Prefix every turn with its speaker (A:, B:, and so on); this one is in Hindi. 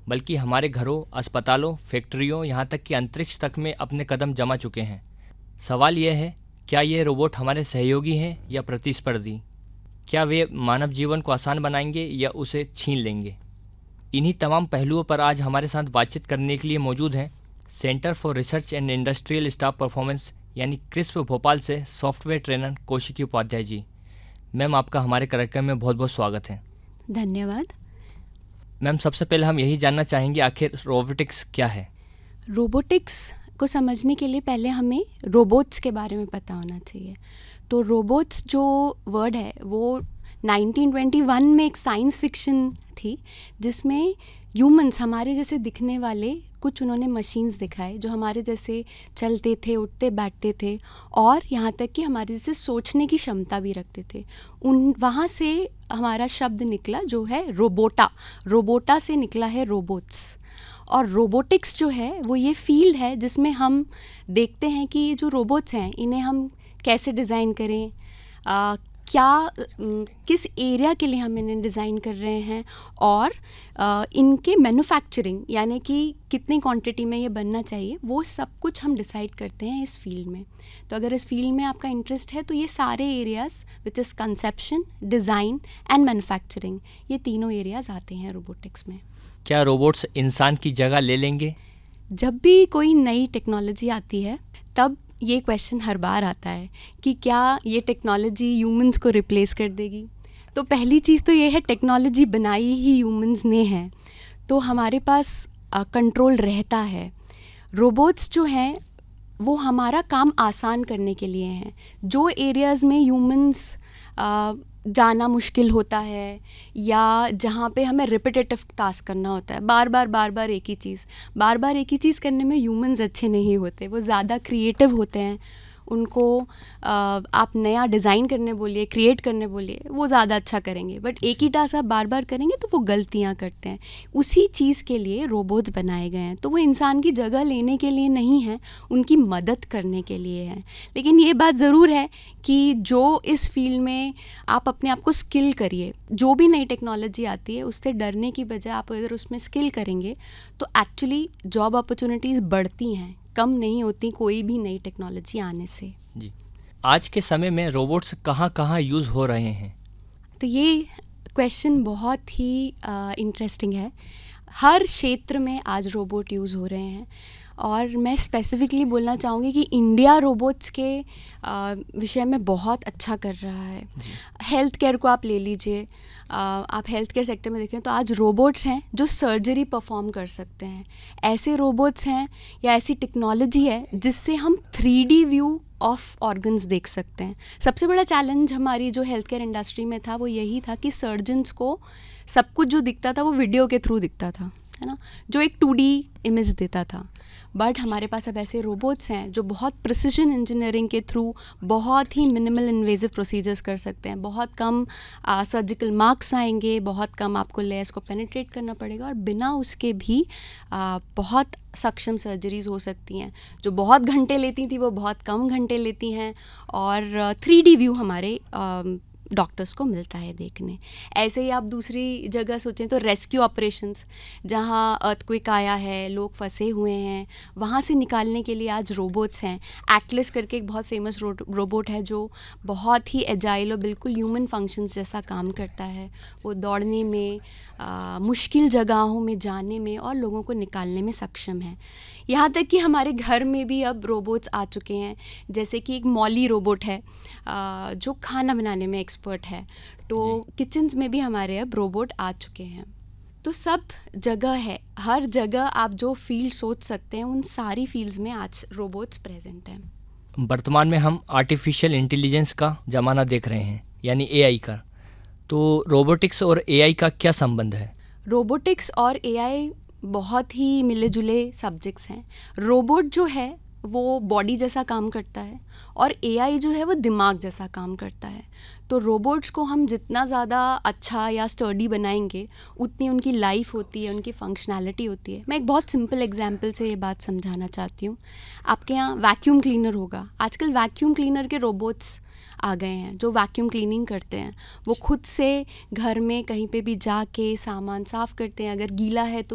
A: बल्कि हमारे घरों, अस्पतालों, फैक्ट्रियों, यहाँ तक कि अंतरिक्ष तक में अपने कदम जमा चुके हैं। सवाल यह है, क्या ये रोबोट हमारे सहयोगी हैं या प्रतिस्पर्धी? क्या वे मानव जीवन को आसान बनाएंगे या उसे छीन लेंगे? इन्हीं तमाम पहलुओं पर आज हमारे साथ बातचीत करने के लिए मौजूद हैं centre for research and industrial staff performance यानी क्रिस्प भोपाल से software trainer Kaushiki Upadhyay ji. Ma'am, आपका हमारे कार्यक्रम में बहुत बहुत स्वागत है।
B: धन्यवाद।
A: मैम, सबसे पहले हम यही जानना चाहेंगे, आखिर रोबोटिक्स क्या है?
B: रोबोटिक्स को समझने के लिए पहले हमें रोबोट्स के बारे में पता होना चाहिए। तो रोबोट्स जो वर्ड है वो 1921 में एक साइंस फिक्शन थी, जिसमें ह्यूमंस, हमारे जैसे दिखने वाले कुछ उन्होंने मशीन्स दिखाए जो हमारे जैसे चलते थे, उठते बैठते थे और यहाँ तक कि हमारे जैसे सोचने की क्षमता भी रखते थे। वहाँ से हमारा शब्द निकला जो है रोबोटा। रोबोटा से निकला है रोबोट्स। और रोबोटिक्स जो है वो ये फील्ड है जिसमें हम देखते हैं कि ये जो रोबोट्स हैं इन्हें हम कैसे डिज़ाइन करें, किस एरिया के लिए हम इन्हें डिज़ाइन कर रहे हैं और इनके मैन्युफैक्चरिंग यानी कि कितनी क्वांटिटी में ये बनना चाहिए, वो सब कुछ हम डिसाइड करते हैं इस फील्ड में। तो अगर इस फील्ड में आपका इंटरेस्ट है तो ये सारे areas which is conception, design and manufacturing, ये तीनों एरियाज़ आते हैं रोबोटिक्स में।
A: क्या रोबोट्स इंसान की जगह ले लेंगे?
B: जब भी कोई नई टेक्नोलॉजी आती है तब ये क्वेश्चन हर बार आता है कि क्या ये टेक्नोलॉजी ह्यूमंस को रिप्लेस कर देगी। तो पहली चीज़ तो ये है, टेक्नोलॉजी बनाई ही ह्यूमंस ने है, तो हमारे पास कंट्रोल रहता है। रोबोट्स जो हैं वो हमारा काम आसान करने के लिए हैं। जो एरियाज़ में ह्यूमंस जाना मुश्किल होता है या जहाँ पे हमें रिपीटेटिव टास्क करना होता है, बार बार एक ही चीज़ करने में ह्यूमंस अच्छे नहीं होते, वो ज़्यादा क्रिएटिव होते हैं। उनको आप नया डिज़ाइन करने बोलिए, क्रिएट करने बोलिए, वो ज़्यादा अच्छा करेंगे, बट एक ही टास्क आप बार बार करेंगे तो वो गलतियाँ करते हैं। उसी चीज़ के लिए रोबोट्स बनाए गए हैं। तो वो इंसान की जगह लेने के लिए नहीं है, उनकी मदद करने के लिए है। लेकिन ये बात ज़रूर है कि जो इस फील्ड में आप अपने आप को स्किल करिए, जो भी नई टेक्नोलॉजी आती है उससे डरने की बजाय आप अगर उसमें स्किल करेंगे तो एक्चुअली जॉब अपॉर्चुनिटीज़ बढ़ती हैं, कम नहीं होती कोई भी नई टेक्नोलॉजी आने से।
A: जी, आज के समय में रोबोट्स कहाँ कहाँ यूज़ हो रहे हैं?
B: तो ये क्वेश्चन बहुत ही इंटरेस्टिंग है। हर क्षेत्र में आज रोबोट यूज़ हो रहे हैं और मैं स्पेसिफिकली बोलना चाहूँगी कि इंडिया रोबोट्स के विषय में बहुत अच्छा कर रहा है। हेल्थ केयर को आप ले लीजिए, आप हेल्थ केयर सेक्टर में देखें तो आज रोबोट्स हैं जो सर्जरी परफॉर्म कर सकते हैं। ऐसे रोबोट्स हैं या ऐसी टेक्नोलॉजी है जिससे हम 3D व्यू ऑफ ऑर्गन्स देख सकते हैं। सबसे बड़ा चैलेंज हमारी जो हेल्थ केयर इंडस्ट्री में था वो यही था कि सर्जन्स को सब कुछ जो दिखता था वो वीडियो के थ्रू दिखता था, है ना, जो एक 2D इमेज देता था। बट हमारे पास अब ऐसे रोबोट्स हैं जो बहुत प्रिसिशन इंजीनियरिंग के थ्रू बहुत ही मिनिमल इन्वेजिव प्रोसीजर्स कर सकते हैं। बहुत कम सर्जिकल मार्क्स आएंगे, बहुत कम आपको लेयर्स को पेनिट्रेट करना पड़ेगा और बिना उसके भी बहुत सक्षम सर्जरीज़ हो सकती हैं। जो बहुत घंटे लेती थी वो बहुत कम घंटे लेती हैं और 3D व्यू हमारे डॉक्टर्स को मिलता है देखने। ऐसे ही आप दूसरी जगह सोचें तो रेस्क्यू ऑपरेशंस, जहाँ अर्थक्वेक आया है, लोग फंसे हुए हैं, वहाँ से निकालने के लिए आज रोबोट्स हैं। एटलस करके एक बहुत फेमस रोबोट है जो बहुत ही एजाइल और बिल्कुल ह्यूमन फंक्शंस जैसा काम करता है। वो दौड़ने में, मुश्किल जगहों में जाने में और लोगों को निकालने में सक्षम है। यहाँ तक कि हमारे घर में भी अब रोबोट्स आ चुके हैं, जैसे कि एक मॉली रोबोट है जो खाना बनाने में एक्सपर्ट है। तो किचन्स में भी हमारे अब रोबोट आ चुके हैं। तो सब जगह है, हर जगह आप जो फील्ड सोच सकते हैं उन सारी फील्ड्स में आज रोबोट्स प्रेजेंट हैं।
A: वर्तमान में हम आर्टिफिशियल इंटेलिजेंस का ज़माना देख रहे हैं, यानी AI का। तो रोबोटिक्स और AI का क्या संबंध है?
B: रोबोटिक्स और AI बहुत ही मिले जुले सब्जेक्ट्स हैं। रोबोट जो है वो बॉडी जैसा काम करता है और AI जो है वो दिमाग जैसा काम करता है। तो रोबोट्स को हम जितना ज़्यादा अच्छा या स्टर्डी बनाएंगे उतनी उनकी लाइफ होती है, उनकी फंक्शनैलिटी होती है। मैं एक बहुत सिंपल एग्जांपल से ये बात समझाना चाहती हूँ। आपके यहाँ वैक्यूम क्लीनर होगा, आजकल वैक्यूम क्लीनर के रोबोट्स आ गए हैं जो वैक्यूम क्लीनिंग करते हैं। वो खुद से घर में कहीं पे भी जाके सामान साफ़ करते हैं, अगर गीला है तो